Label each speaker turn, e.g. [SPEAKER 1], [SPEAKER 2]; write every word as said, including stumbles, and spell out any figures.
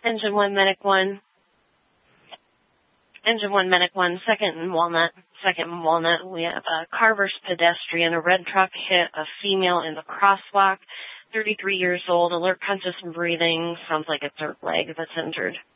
[SPEAKER 1] Engine one, Medic one. Engine one, Medic one, second in Walnut. Second in Walnut, we have a Carver's pedestrian. A red truck hit a female in the crosswalk. thirty-three years old, alert, conscious, and breathing. Sounds like it's her leg that's injured.